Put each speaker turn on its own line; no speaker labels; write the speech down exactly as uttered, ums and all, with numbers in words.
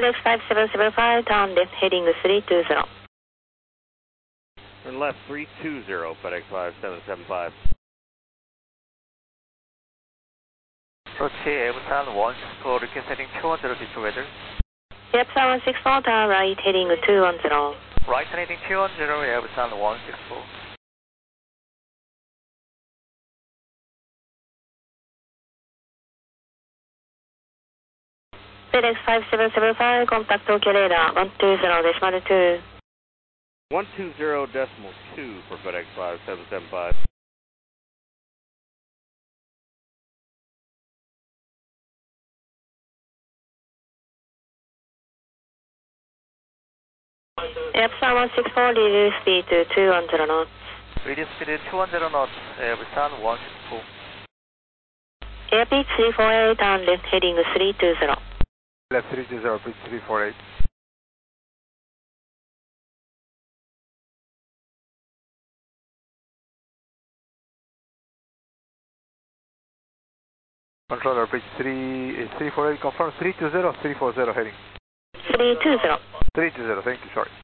FedEx five seven seven five, turn left heading three two zero.
Turn left three two zero, FedEx five seven seven five.
Approach Ebusan one six four, request heading two one zero, future weather.
Ebusan one six four, turn right heading two one zero.
Right heading two one zero, Ebusan one six four.
FedEx five seven seven five, contact Tokyo radar one two zero decimal two.
one two zero decimal two for FedEx five seven seven five.
Ebusan one six four, reduce speed to two one zero knots.
Reduce speed two one zero knots, Ebusan one six four.
Airpeak three four eight, turn left heading three two zero.
Left three two zero, pitch three four eight. Controller, pitch three, three four eight, confirm three two zero, three four zero heading.
three two zero.
three two zero, thank you, sorry.